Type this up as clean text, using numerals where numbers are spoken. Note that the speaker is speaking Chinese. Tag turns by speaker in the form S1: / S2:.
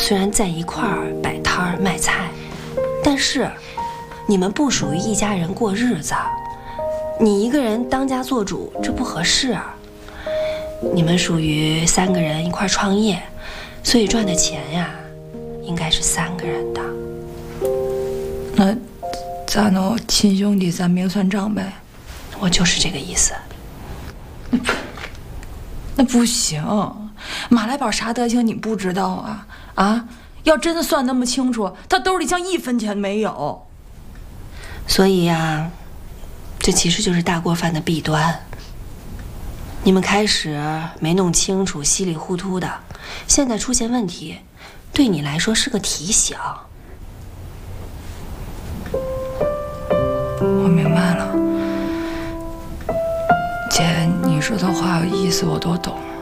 S1: 虽然在一块儿摆摊儿卖菜，但是你们不属于一家人过日子。你一个人当家做主，这不合适啊。你们属于3个人一块创业，所以赚的钱呀，应该是3个人的。
S2: 那咱no亲兄弟，咱明算账呗。
S1: 我就是这个意思。
S2: 那不行，马来宝啥德行你不知道啊？啊，要真的算那么清楚，他兜里像1分钱没有。
S1: 所以呀，这其实就是大锅饭的弊端。你们开始没弄清楚，稀里糊涂的，现在出现问题，对你来说是个提醒。
S2: 我明白了，姐，你说的话意思我都懂。